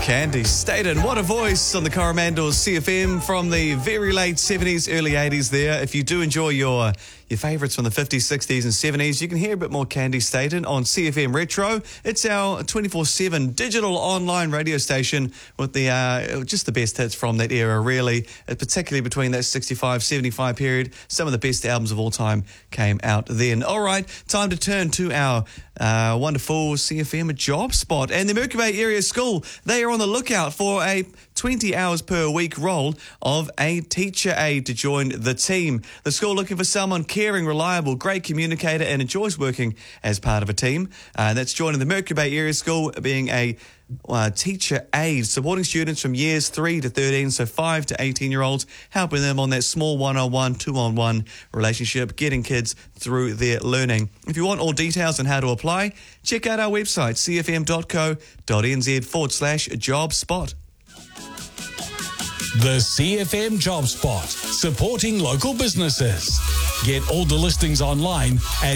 Candy Staten, what a voice on the Coromandel's CFM from the very late 70s, early 80s there. If you do enjoy your favourites from the 50s, 60s and 70s, you can hear a bit more Candy Staten on CFM Retro. It's our 24/7 digital online radio station with the just the best hits from that era, really, particularly between that 65-75 period. Some of the best albums of all time came out then. All right, time to turn to our wonderful CFM job spot. And the Mercury Bay Area School, they are on the lookout for a 20 hours per week role of a teacher aide to join the team. The school looking for someone caring, reliable, great communicator and enjoys working as part of a team. That's joining the Mercury Bay Area School, being a teacher aide, supporting students from years 3 to 13, so 5 to 18-year-olds, helping them on that small one-on-one, two-on-one relationship, getting kids through their learning. If you want all details on how to apply, check out our website, cfm.co.nz/job spot. The CFM Job Spot, supporting local businesses. Get all the listings online at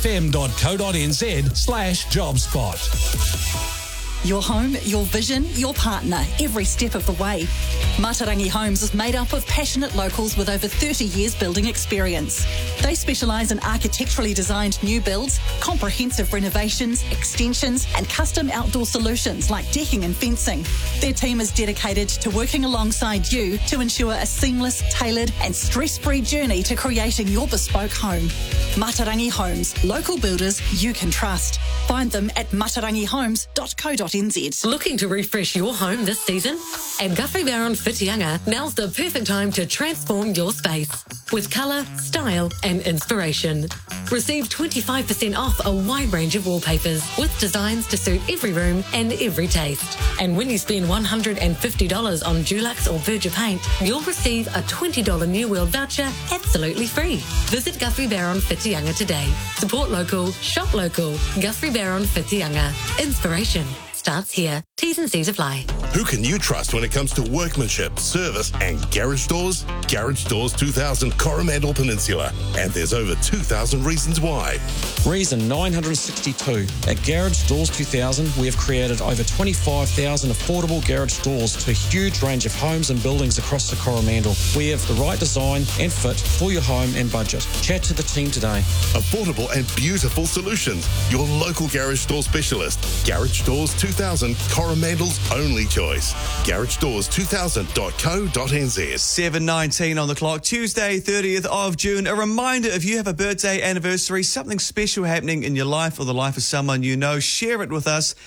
cfm.co.nz/job spot. Your home, your vision, your partner, every step of the way. Matarangi Homes is made up of passionate locals with over 30 years building experience. They specialise in architecturally designed new builds, comprehensive renovations, extensions and custom outdoor solutions like decking and fencing. Their team is dedicated to working alongside you to ensure a seamless, tailored and stress-free journey to creating your bespoke home. Matarangi Homes, local builders you can trust. Find them at matarangihomes.co.nz. Looking to refresh your home this season? At Guthrie Barron Whitianga, now's the perfect time to transform your space with colour, style and inspiration. Receive 25% off a wide range of wallpapers with designs to suit every room and every taste. And when you spend $150 on Dulux or Verger paint, you'll receive a $20 New World voucher absolutely free. Visit Guthrie Barron Whitianga today. Support local, shop local. Guthrie Barron Whitianga. Inspiration starts here. T's and C's apply. Who can you trust when it comes to workmanship, service and garage doors? Garage Doors 2000 Coromandel Peninsula. And there's over 2,000 reasons why. Reason 962. At Garage Doors 2000, we have created over 25,000 affordable garage doors to a huge range of homes and buildings across the Coromandel. We have the right design and fit for your home and budget. Chat to the team today. Affordable and beautiful solutions. Your local garage door specialist. Garage Doors 2000, Coromandel's only choice. GarageDoors2000.co.nz. 7:19 on the clock, Tuesday, 30th of June. A reminder, if you have a birthday, anniversary, something special happening in your life or the life of someone you know, share it with us.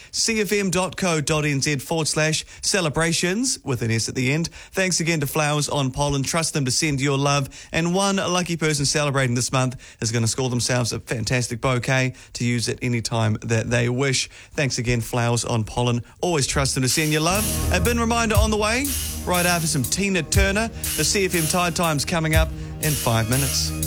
cfm.co.nz/celebrations with an S at the end. Thanks again to Flowers on Pollen. Trust them to send your love. And one lucky person celebrating this month is going to score themselves a fantastic bouquet to use at any time that they wish. Thanks again, Flowers on Pollen. Always trust them to send your love. A bin reminder on the way, right after some Tina Turner. The CFM Tide Time's coming up in 5 minutes.